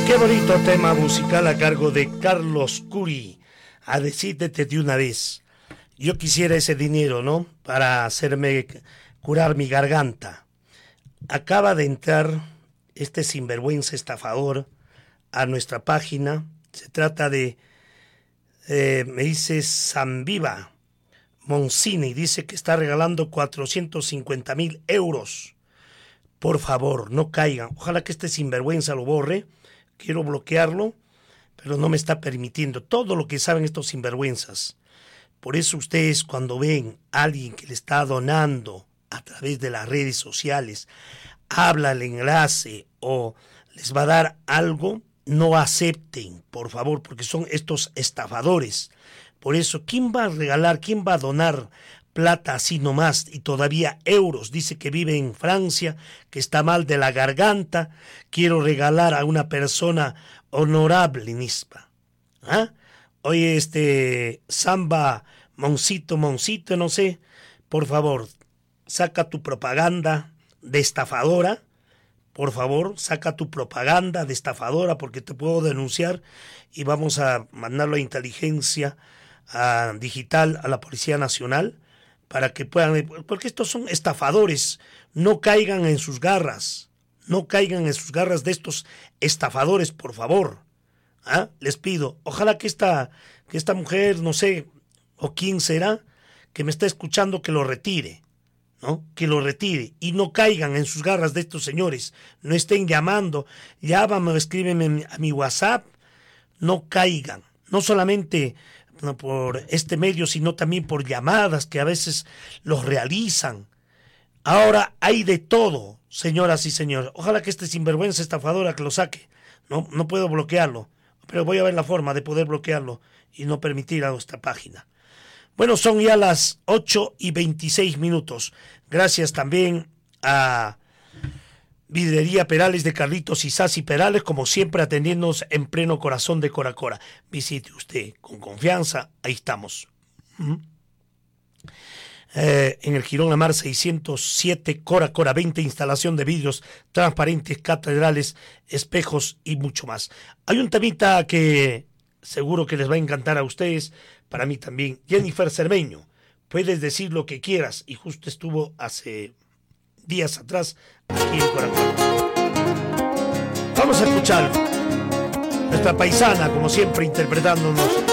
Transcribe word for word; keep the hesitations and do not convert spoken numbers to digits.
Qué bonito tema musical a cargo de Carlos Curi. A decírtete de una vez, yo quisiera ese dinero, ¿no? Para hacerme curar mi garganta. Acaba de entrar este sinvergüenza estafador a nuestra página. Se trata de, eh, me dice Sanviva Monsini, dice que está regalando cuatrocientos cincuenta mil euros. Por favor, no caigan. Ojalá que este sinvergüenza lo borre. Quiero bloquearlo, pero no me está permitiendo. Todo lo que saben estos sinvergüenzas. Por eso ustedes, cuando ven a alguien que le está donando a través de las redes sociales, habla el enlace o les va a dar algo, no acepten, por favor, porque son estos estafadores. Por eso, ¿quién va a regalar, quién va a donar plata así nomás y todavía euros? Dice que vive en Francia, que está mal de la garganta. Quiero regalar a una persona honorable, Nispa. ¿Ah? Oye, este Samba, Moncito, Moncito, no sé. Por favor, saca tu propaganda de estafadora. Por favor, saca tu propaganda de estafadora porque te puedo denunciar y vamos a mandarlo a inteligencia a digital a la Policía Nacional para que puedan, porque estos son estafadores, no caigan en sus garras, no caigan en sus garras de estos estafadores, por favor. ¿Ah? Les pido, ojalá que esta, que esta mujer, no sé, o quién será, que me está escuchando, que lo retire, ¿no? Que lo retire y no caigan en sus garras de estos señores, no estén llamando, llámame o escríbeme a mi WhatsApp, no caigan, no solamente no por este medio, sino también por llamadas que a veces los realizan. Ahora hay de todo, señoras y señores. Ojalá que este sinvergüenza estafadora que lo saque. No, no puedo bloquearlo, pero voy a ver la forma de poder bloquearlo y no permitir a nuestra página. Bueno, son ya las ocho y veintiséis minutos. Gracias también a Vidrería Perales de Carlitos y Sasi Perales, como siempre atendiéndonos en pleno corazón de Cora Cora. Visite usted con confianza, ahí estamos. ¿Mm? Eh, en el Girón Amar seiscientos siete, Cora Cora, veinte, instalación de vidrios transparentes, catedrales, espejos y mucho más. Hay un temita que seguro que les va a encantar a ustedes, para mí también. Jennifer Cermeño, puedes decir lo que quieras, y justo estuvo hace días atrás aquí en Cora Cora. Vamos a escuchar nuestra paisana, como siempre, interpretándonos